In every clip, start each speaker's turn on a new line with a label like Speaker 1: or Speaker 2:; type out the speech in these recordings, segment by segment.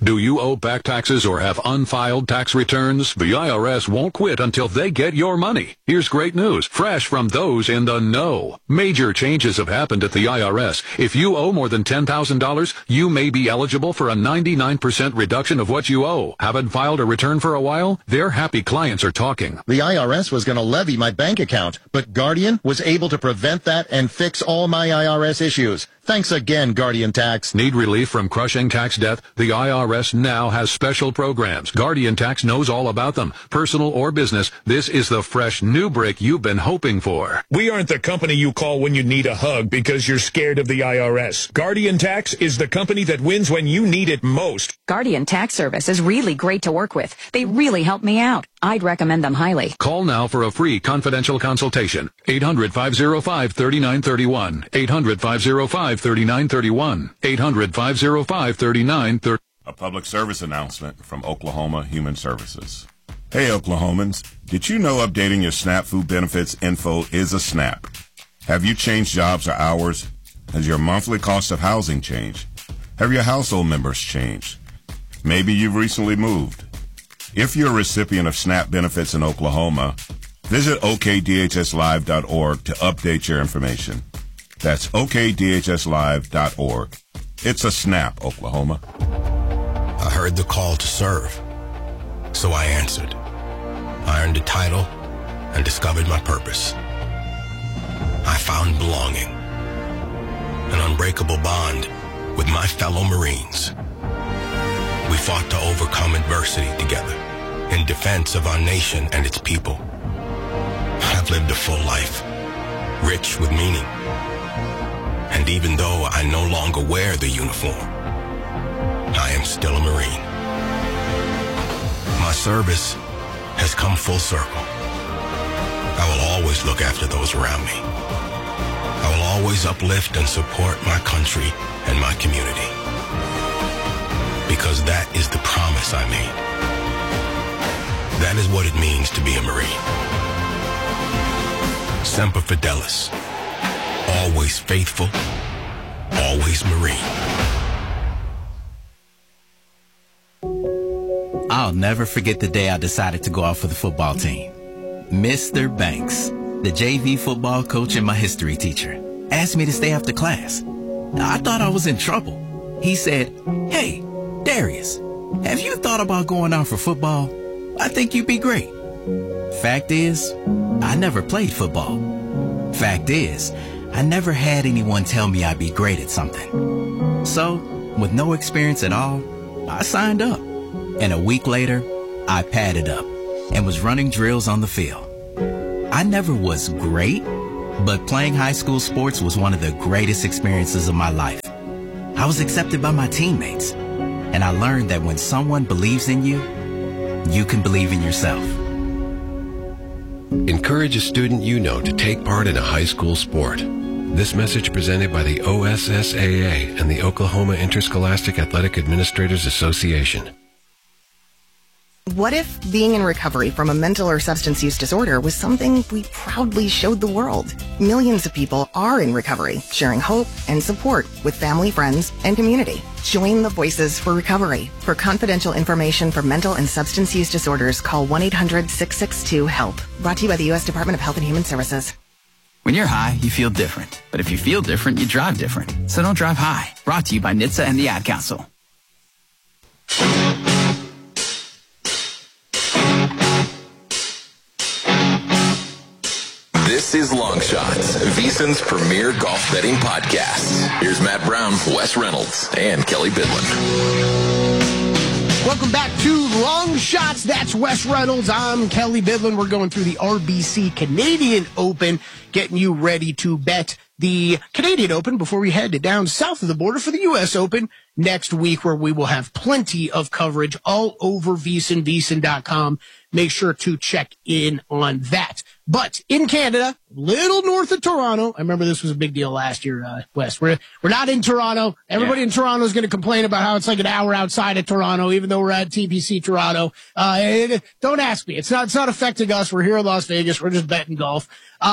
Speaker 1: Do you owe back taxes or have unfiled tax returns? The IRS won't quit until they get your money. Here's great news, fresh from those in the know. Major changes have happened at the IRS. If you owe more than $10,000, you may be eligible for a 99% reduction of what you owe. Haven't filed a return for a while? Their happy clients are talking.
Speaker 2: The IRS was going to levy my bank account, but Guardian was able to prevent that and fix all my IRS issues. Thanks again, Guardian Tax.
Speaker 1: Need relief from crushing tax debt? The IRS now has special programs. Guardian Tax knows all about them. Personal or business, this is the fresh new break you've been hoping for.
Speaker 3: We aren't the company you call when you need a hug because you're scared of the IRS. Guardian Tax is the company that wins when you need it most.
Speaker 4: Guardian Tax Service is really great to work with. They really help me out. I'd recommend them highly.
Speaker 1: Call now for a free confidential consultation. 800-505-3931. 800-505-3931. 800-505-3931.
Speaker 5: A public service announcement from Oklahoma Human Services. Hey, Oklahomans, did you know updating your SNAP food benefits info is a snap? Have you changed jobs or hours? Has your monthly cost of housing changed? Have your household members changed? Maybe you've recently moved. If you're a recipient of SNAP benefits in Oklahoma, visit okdhslive.org to update your information. That's okdhslive.org. It's a snap, Oklahoma.
Speaker 6: I heard the call to serve, so I answered. I earned a title and discovered my purpose. I found belonging, an unbreakable bond with my fellow Marines. We fought to overcome adversity together in defense of our nation and its people. I've lived a full life, rich with meaning. And even though I no longer wear the uniform, I am still a Marine. My service has come full circle. I will always look after those around me. I will always uplift and support my country and my community. Because that is the promise I made. That is what it means to be a Marine. Semper Fidelis. Always faithful, always Marine.
Speaker 7: I'll never forget the day I decided to go out for the football team. Mr. Banks, the JV football coach and my history teacher, asked me to stay after class. I thought I was in trouble. He said, "Hey, Darius, have you thought about going out for football? I think you'd be great." Fact is, I never played football. Fact is, I never had anyone tell me I'd be great at something. So, with no experience at all, I signed up. And a week later, I padded up and was running drills on the field. I never was great, but playing high school sports was one of the greatest experiences of my life. I was accepted by my teammates, and I learned that when someone believes in you, you can believe in yourself.
Speaker 8: Encourage a student you know to take part in a high school sport. This message presented by the OSSAA and the Oklahoma Interscholastic Athletic Administrators Association.
Speaker 9: What if being in recovery from a mental or substance use disorder was something we proudly showed the world? Millions of people are in recovery, sharing hope and support with family, friends, and community. Join the Voices for Recovery. For confidential information for mental and substance use disorders, call 1-800-662-HELP. Brought to you by the U.S. Department of Health and Human Services.
Speaker 10: When you're high, you feel different. But if you feel different, you drive different. So don't drive high. Brought to you by NHTSA and the Ad Council.
Speaker 11: This is Long Shots, VSiN's premier golf betting podcast. Here's Matt Brown, Wes Reynolds, and Kelly Bidlin.
Speaker 12: Welcome back to Long Shots. That's Wes Reynolds. I'm Kelly Bidlin. We're going through the RBC Canadian Open, getting you ready to bet the Canadian Open before we head down south of the border for the U.S. Open next week, where we will have plenty of coverage all over VSiN, VSiN.com. Make sure to check in on that. But in Canada, little north of Toronto, I remember this was a big deal last year, Wes. We're not in Toronto. Everybody in Toronto is going to complain about how it's like an hour outside of Toronto, even though we're at TPC Toronto. Don't ask me. It's not affecting us. We're here in Las Vegas. We're just betting golf.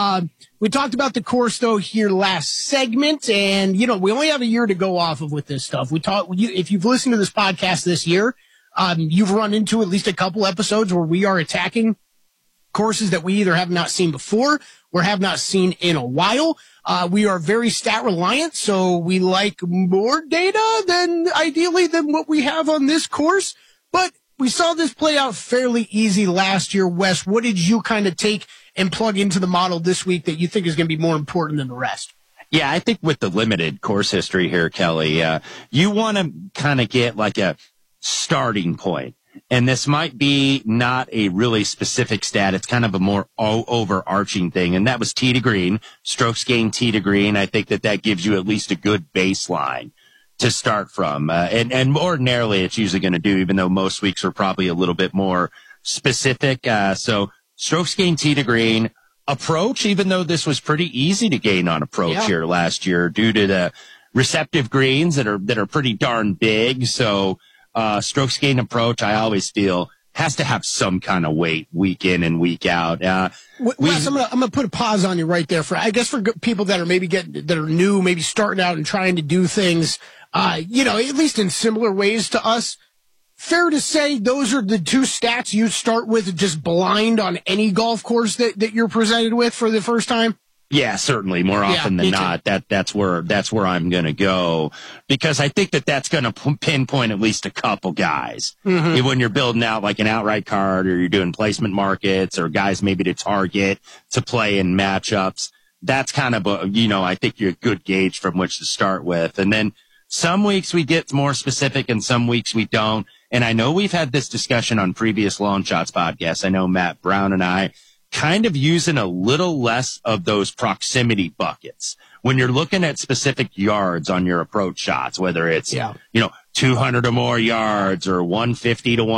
Speaker 12: We talked about the course though here last segment, and we only have a year to go off of with this stuff. If you've listened to this podcast this year, you've run into at least a couple episodes where we are attacking courses that we either have not seen before or have not seen in a while. We are very stat reliant, so we like more data than what we have on this course. But we saw this play out fairly easy last year. Wes, what did you kind of take and plug into the model this week that you think is going to be more important than the rest?
Speaker 13: Yeah, I think with the limited course history here, Kelly, you want to kind of get like a starting point. And this might be not a really specific stat. It's kind of a more overarching thing. And that was tee to green, strokes gained tee to green. I think that gives you at least a good baseline to start from. And ordinarily it's usually going to do, even though most weeks are probably a little bit more specific. So strokes gained tee to green, approach, even though this was pretty easy to gain on approach here last year due to the receptive greens that are pretty darn big. So, strokes gained approach, I always feel has to have some kind of weight week in and week out.
Speaker 12: Wes, I'm gonna put a pause on you right there for people that are that are new, maybe starting out and trying to do things, at least in similar ways to us. Fair to say those are the two stats you start with just blind on any golf course that you're presented with for the first time?
Speaker 13: Yeah, certainly. More often than not, that's where I'm going to go, because I think that's going to pinpoint at least a couple guys. Mm-hmm. When you're building out like an outright card, or you're doing placement markets, or guys maybe to target to play in matchups, that's kind of I think you're a good gauge from which to start with. And then some weeks we get more specific, and some weeks we don't. And I know we've had this discussion on previous Long Shots podcasts. I know Matt Brown and I kind of using a little less of those proximity buckets when you're looking at specific yards on your approach shots, whether it's, 200 or more yards or 150 to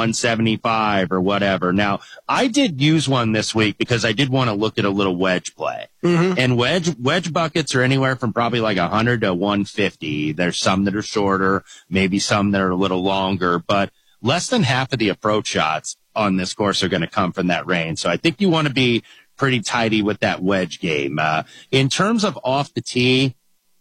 Speaker 13: 175 or whatever. Now, I did use one this week because I did want to look at a little wedge play. Mm-hmm. And wedge buckets are anywhere from probably like 100 to 150. There's some that are shorter, maybe some that are a little longer, but less than half of the approach shots on this course are going to come from that range. So I think you want to be pretty tidy with that wedge game. In terms of off the tee,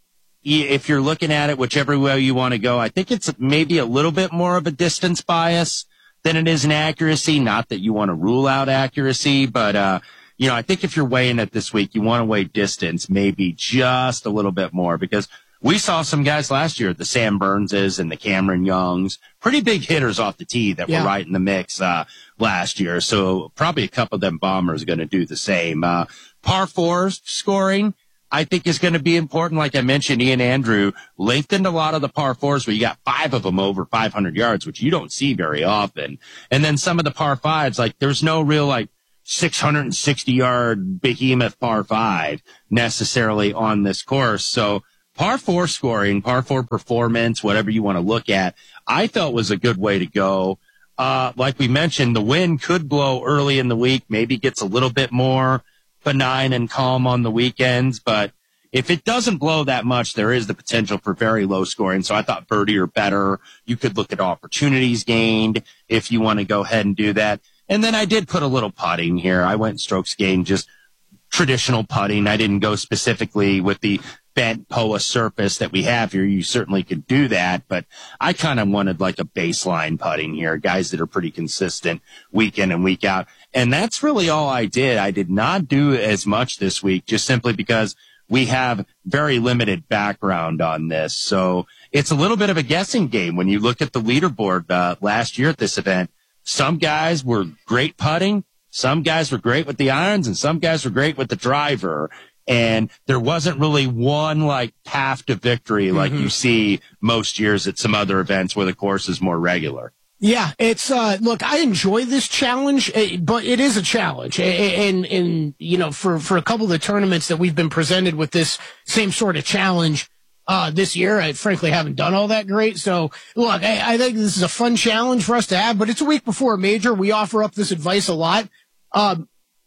Speaker 13: if you're looking at it, whichever way you want to go, I think it's maybe a little bit more of a distance bias than it is an accuracy. Not that you want to rule out accuracy, but, I think if you're weighing it this week, you want to weigh distance maybe just a little bit more, because we saw some guys last year, the Sam Burnses and the Cameron Youngs, pretty big hitters off the tee that were right in the mix last year. So probably a couple of them bombers are going to do the same. Par fours scoring, I think, is going to be important. Like I mentioned, Ian Andrew lengthened a lot of the par fours where you got 5 of them over 500 yards, which you don't see very often. And then some of the par fives, like there's no real 660-yard behemoth par 5 necessarily on this course. So par 4 scoring, par 4 performance, whatever you want to look at, I felt was a good way to go. Like we mentioned, the wind could blow early in the week, maybe gets a little bit more benign and calm on the weekends. But if it doesn't blow that much, there is the potential for very low scoring. So I thought birdie or better. You could look at opportunities gained if you want to go ahead and do that. And then I did put a little putting here. I went strokes gained, just traditional putting. I didn't go specifically with the bent POA surface that we have here. You certainly could do that, but I kind of wanted like a baseline putting here, guys that are pretty consistent week in and week out. And that's really all I did. I did not do as much this week, just simply because we have very limited background on this. So it's a little bit of a guessing game. When you look at the leaderboard last year at this event, some guys were great putting, some guys were great with the irons, and some guys were great with the driver. And there wasn't really one path to victory like you see most years at some other events where the course is more regular.
Speaker 12: Yeah, it's look, I enjoy this challenge, but it is a challenge. And for a couple of the tournaments that we've been presented with this same sort of challenge this year, I frankly haven't done all that great. So look, I think this is a fun challenge for us to have, but it's a week before a major. We offer up this advice a lot.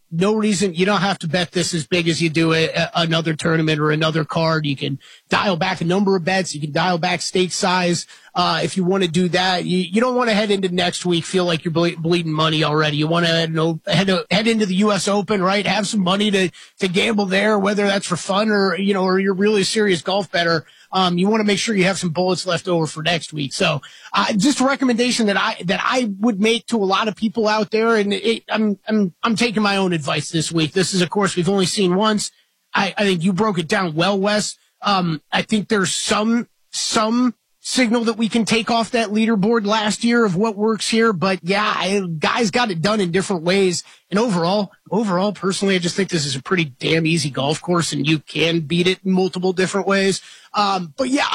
Speaker 12: No reason. You don't have to bet this as big as you do another tournament or another card. You can dial back a number of bets. You can dial back stake size. If you want to do that, you don't want to head into next week, feel like you're bleeding money already. You want to head into the U.S. Open, right? Have some money to gamble there, whether that's for fun or you're really a serious golf bettor. You want to make sure you have some bullets left over for next week. So, just a recommendation that I would make to a lot of people out there. And I'm taking my own advice this week. This is a course we've only seen once. I think you broke it down well, Wes. I think there's some signal that we can take off that leaderboard last year of what works here. But yeah, guys got it done in different ways. And overall, personally, I just think this is a pretty damn easy golf course and you can beat it in multiple different ways. But yeah,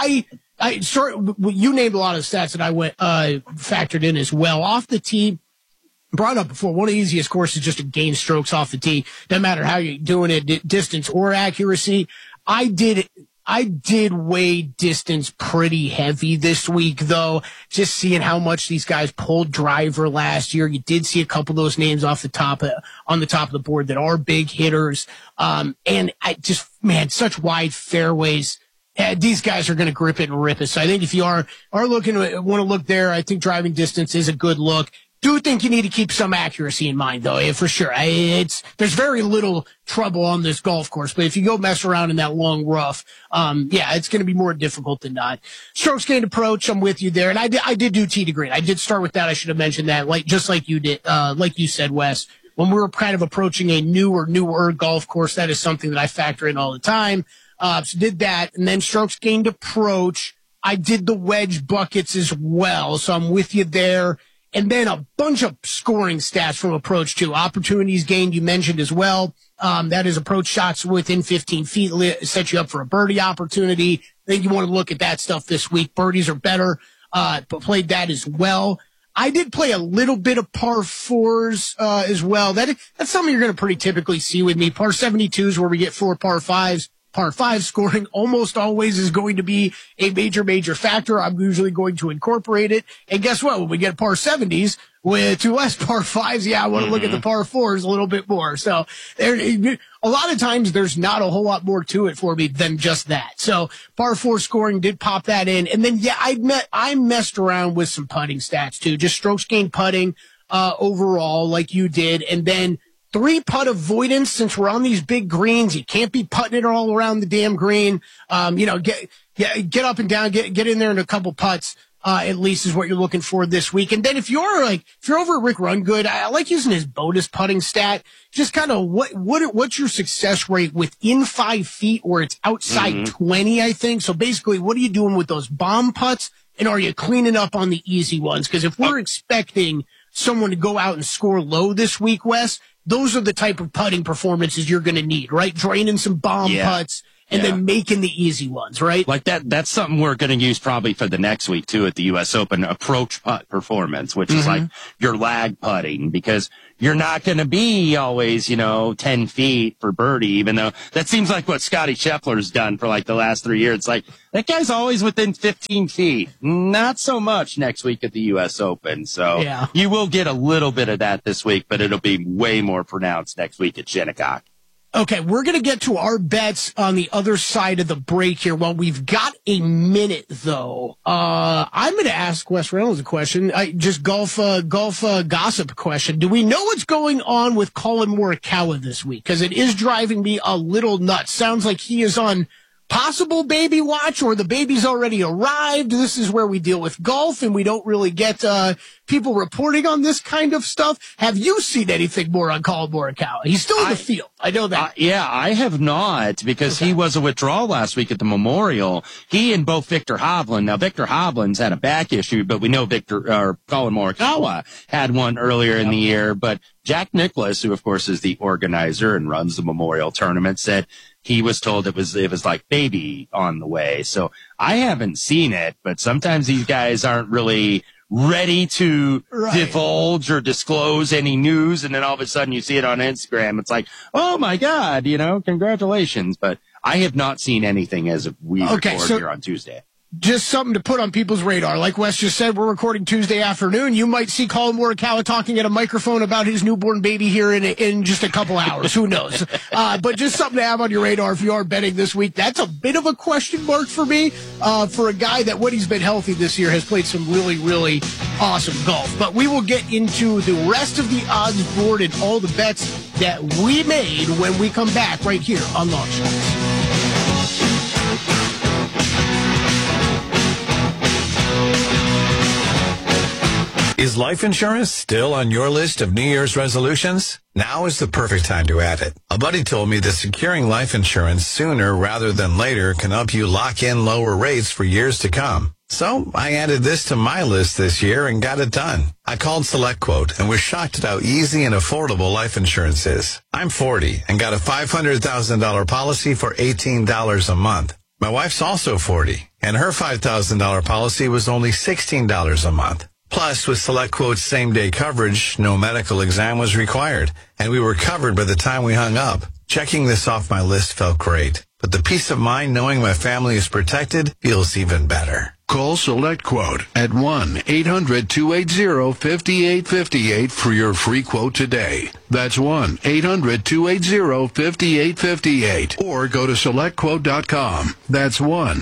Speaker 12: you named a lot of the stats that I factored in as well. Off the tee, brought up before, one of the easiest courses just to gain strokes off the tee. Doesn't matter how you're doing it, distance or accuracy. I did weigh distance pretty heavy this week, though, just seeing how much these guys pulled driver last year. You did see a couple of those names on the top of the board that are big hitters. And such wide fairways. These guys are going to grip it and rip it. So I think if you are want to look there, I think driving distance is a good look. Do think you need to keep some accuracy in mind, though, for sure. There's very little trouble on this golf course, but if you go mess around in that long rough, it's going to be more difficult than not. Strokes gained approach, I'm with you there, and I did do tee to green. I did start with that. I should have mentioned that, just like you did, like you said, Wes. When we were kind of approaching a newer golf course, that is something that I factor in all the time. So did that, and then strokes gained approach. I did the wedge buckets as well, so I'm with you there. And then a bunch of scoring stats from approach too. Opportunities gained, you mentioned as well. That is approach shots within 15 feet, set you up for a birdie opportunity. I think you want to look at that stuff this week. Birdies are better, but played that as well. I did play a little bit of par fours, as well. That's something you're going to pretty typically see with me. Par 72s where we get 4 par fives. Par 5 scoring almost always is going to be a major factor. I'm usually going to incorporate it. And guess what? When we get par 70s with 2 less par 5s, I want to look at the par 4s a little bit more. So a lot of times there's not a whole lot more to it for me than just that. So par 4 scoring did pop that in. And then, I messed around with some putting stats too, just strokes gained putting, overall like you did. And then 3 putt avoidance, since we're on these big greens. You can't be putting it all around the damn green. Get up and down, get in there in a couple putts, at least is what you're looking for this week. And then if you're over at Rick Rungood, I like using his bonus putting stat. Just kind of what's your success rate within 5 feet or it's outside 20, I think. So basically, what are you doing with those bomb putts? And are you cleaning up on the easy ones? Because if we're expecting someone to go out and score low this week, Wes, those are the type of putting performances you're going to need, right? Draining some bomb putts and then making the easy ones, right?
Speaker 13: Like that's something we're going to use probably for the next week too at the U.S. Open, approach putt performance, which is like your lag putting, because you're not going to be always, 10 feet for birdie, even though that seems like what Scotty Scheffler's done for like the last 3 years. It's like that guy's always within 15 feet. Not so much next week at the U.S. Open. So you will get a little bit of that this week, but it'll be way more pronounced next week at Shinnecock.
Speaker 12: Okay, we're going to get to our bets on the other side of the break here. Well, we've got a minute, though. I'm going to ask Wes Reynolds a question. Just golf gossip question. Do we know what's going on with Colin Morikawa this week? Because it is driving me a little nuts. Sounds like he is on possible baby watch, or the baby's already arrived. This is where we deal with golf, and we don't really get people reporting on this kind of stuff. Have you seen anything more on Colin Morikawa? He's still in the field. I know that.
Speaker 13: I have not, because he was a withdrawal last week at the Memorial. He and both Victor Hovland. Now, Victor Hovland's had a back issue, but we know Colin Morikawa had one earlier in the year. But Jack Nicklaus, who of course is the organizer and runs the Memorial Tournament, said he was told it was like baby on the way. So I haven't seen it, but sometimes these guys aren't really ready to divulge or disclose any news. And then all of a sudden you see it on Instagram. It's like, oh my God, congratulations. But I have not seen anything as of we record here on Tuesday.
Speaker 12: just something to put on people's radar. Like Wes just said, we're recording Tuesday afternoon. You might see Colin Morikawa talking at a microphone about his newborn baby here in just a couple hours. Who knows? But just something to have on your radar if you are betting this week. That's a bit of a question mark for me, for a guy that when he's been healthy this year has played some really, really awesome golf. But we will get into the rest of the odds board and all the bets that we made when we come back right here on Long Shots.
Speaker 14: Is life insurance still on your list of New Year's resolutions? Now is the perfect time to add it. A buddy told me that securing life insurance sooner rather than later can help you lock in lower rates for years to come. So I added this to my list this year and got it done. I called SelectQuote and was shocked at how easy and affordable life insurance is. I'm 40 and got a $500,000 policy for $18 a month. My wife's also 40 and her $5,000 policy was only $16 a month. Plus, with SelectQuote's same-day coverage, no medical exam was required, and we were covered by the time we hung up. Checking this off my list felt great, but the peace of mind knowing my family is protected feels even better.
Speaker 15: Call SelectQuote at 1-800-280-5858 for your free quote today. That's 1-800-280-5858. Or go to SelectQuote.com. That's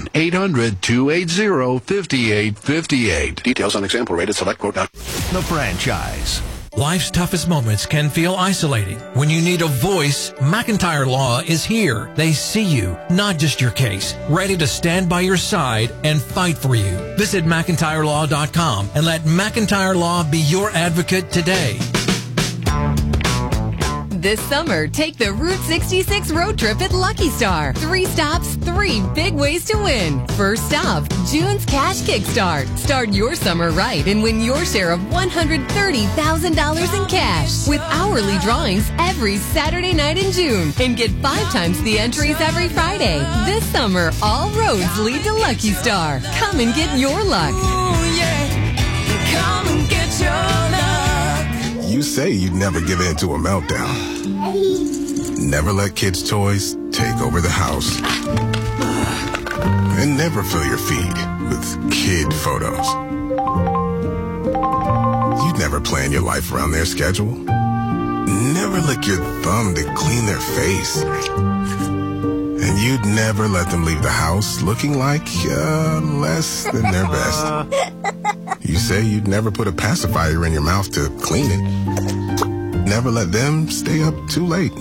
Speaker 15: 1-800-280-5858. Details on example rate at SelectQuote.com.
Speaker 16: The Franchise. Life's toughest moments can feel isolating. When you need a voice, McIntyre Law is here. They see you, not just your case, ready to stand by your side and fight for you. Visit McIntyreLaw.com and let McIntyre Law be your advocate today.
Speaker 17: This summer, take the Route 66 road trip at Lucky Star. 3 stops, 3 big ways to win. First stop, June's Cash Kickstart. Start your summer right and win your share of $130,000 in cash with hourly drawings every Saturday night in June. And get 5 times the entries every Friday. This summer, all roads lead to Lucky Star. Come and get your luck.
Speaker 18: Ooh, yeah. Come and get your luck.
Speaker 6: You say you'd never give in to a meltdown. Never let kids' toys take over the house. And never fill your feed with kid photos. You'd never plan your life around their schedule. Never lick your thumb to clean their face. And you'd never let them leave the house looking like less than their best. You say you'd never put a pacifier in your mouth to clean it. Never let them stay up too late.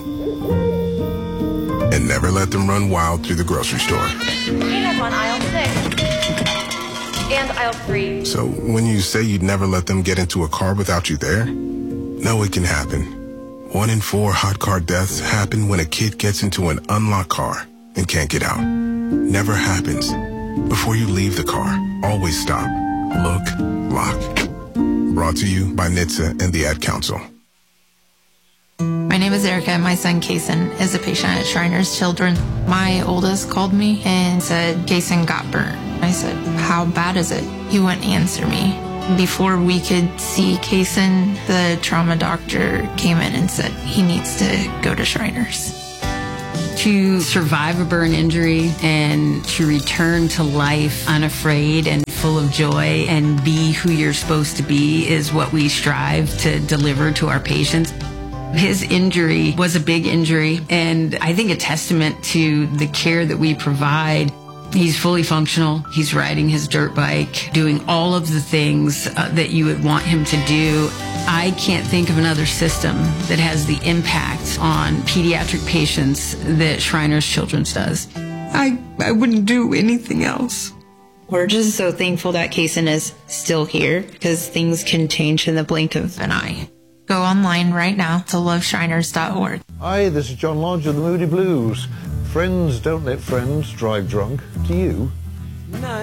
Speaker 6: And never let them run wild through the grocery store.
Speaker 19: Peanuts on aisle 6. And aisle 3.
Speaker 6: So when you say you'd never let them get into a car without you there, no, it can happen. 1 in 4 hot car deaths happen when a kid gets into an unlocked car and can't get out. Never happens. Before you leave the car, always stop, look, lock. Brought to you by NHTSA and the Ad Council.
Speaker 20: My name is Erica, and my son, Kason, is a patient at Shriners Children. My oldest called me and said, Kason got burnt. I said, how bad is it? He wouldn't answer me. Before we could see Kason, the trauma doctor came in and said he needs to go to Shriners.
Speaker 21: To survive a burn injury and to return to life unafraid and full of joy and be who you're supposed to be is what we strive to deliver to our patients. His injury was a big injury, and I think a testament to the care that we provide. He's fully functional. He's riding his dirt bike, doing all of the things that you would want him to do. I can't think of another system that has the impact on pediatric patients that Shriners Children's does. I wouldn't do anything else.
Speaker 20: We're just so thankful that Kason is still here because things can change in the blink of an eye. Go online right now to loveshriners.org.
Speaker 22: Hi, this is John Lodge of the Moody Blues. Friends don't let friends drive drunk. Do you? No.